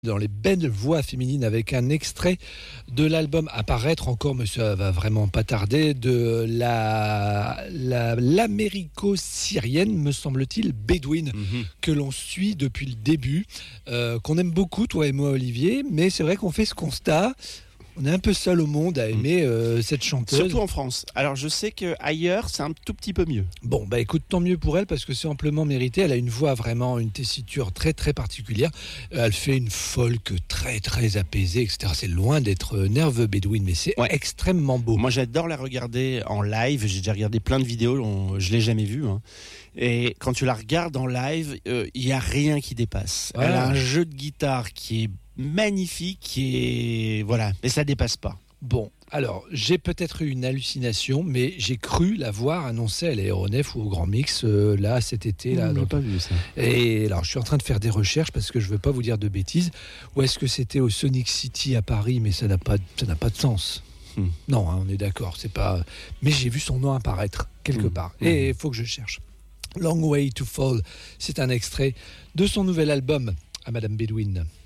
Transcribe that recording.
Dans les belles voix féminines avec un extrait de l'album à paraître encore, mais ça va vraiment pas tarder, de l'américo-syrienne, me semble-t-il, Bedouine, que l'on suit depuis le début, qu'on aime beaucoup, toi et moi, Olivier, mais c'est vrai qu'on fait ce constat. On est un peu seul au monde à aimer cette chanteuse. Surtout en France. Alors je sais qu'ailleurs c'est un tout petit peu mieux. Bon, bah écoute, tant mieux pour elle parce que c'est amplement mérité. Elle a une voix vraiment, une tessiture très très particulière. Elle fait une folk très très apaisée, etc. C'est loin d'être nerveux, Bedouine, mais c'est extrêmement beau. Moi j'adore la regarder en live. J'ai déjà regardé plein de vidéos, je l'ai jamais vue. Et quand tu la regardes en live, il n'y a rien qui dépasse. Elle a un jeu de guitare qui est magnifique et voilà, mais ça dépasse pas. Bon, alors j'ai peut-être eu une hallucination, mais j'ai cru la voir annoncée à l'aéronef ou au Grand Mix là cet été. Là, j'ai pas vu ça. Et alors je suis en train de faire des recherches parce que je veux pas vous dire de bêtises. Ou est-ce que c'était au Sonic City à Paris, mais ça n'a pas de sens. Non, on est d'accord, c'est pas. Mais j'ai vu son nom apparaître quelque part et il faut que je cherche. Long Way to Fall, c'est un extrait de son nouvel album à Madame Bedouine.